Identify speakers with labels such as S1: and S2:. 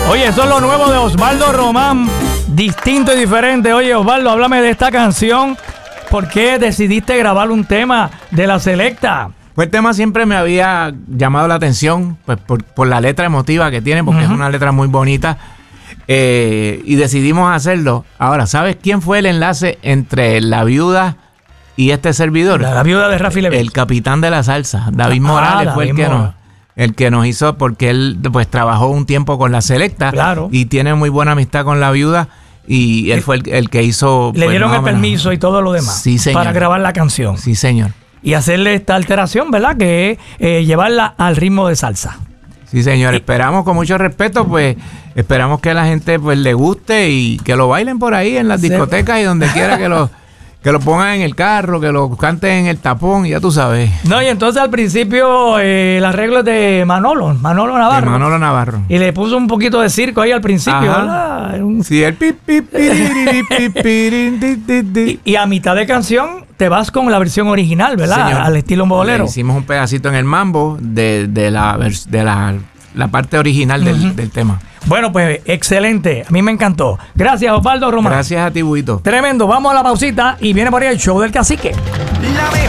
S1: Oye, eso es lo nuevo de Osvaldo Román, distinto y diferente. Oye, Osvaldo, háblame de esta canción. ¿Por qué decidiste grabar un tema de La Selecta?
S2: Pues el tema siempre me había llamado la atención, pues por la letra emotiva que tiene, porque es una letra muy bonita. Y decidimos hacerlo. Ahora, ¿sabes quién fue el enlace entre La Viuda y este servidor?
S1: La viuda de Rafi Levy.
S2: El capitán de la salsa, David Morales, fue el que nos hizo, porque él pues trabajó un tiempo con La Selecta.
S1: Claro.
S2: Y tiene muy buena amistad con La Viuda. Y él fue el que hizo...
S1: Le dieron el permiso y todo lo demás.
S2: Sí, señor.
S1: Para grabar la canción.
S2: Sí, señor.
S1: Y hacerle esta alteración, ¿verdad? Que es llevarla al ritmo de salsa.
S2: Sí, señor. Esperamos, con mucho respeto, pues, esperamos que a la gente pues le guste y que lo bailen por ahí en las discotecas y donde quiera que lo pongan en el carro, que lo canten en el tapón, ya tú sabes.
S1: No, y entonces al principio el arreglo es de Manolo Navarro.
S2: De Manolo Navarro.
S1: Y le puso un poquito de circo ahí al principio, ¿verdad?
S2: Sí, el
S1: y a mitad de canción te vas con la versión original, ¿verdad?
S2: Señor.
S1: Al estilo bolero.
S2: Hicimos un pedacito en el mambo de la parte original del tema.
S1: Bueno, pues excelente. A mí me encantó. Gracias, Osvaldo Román.
S2: Gracias a ti, Buito.
S1: Tremendo. Vamos a la pausita y viene por ahí el show del cacique.
S3: La